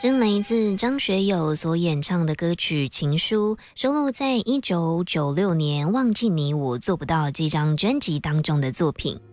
真来自张学友所演唱的歌曲《情书》，收录在1996年《忘记你我做不到》这张专辑当中的作品。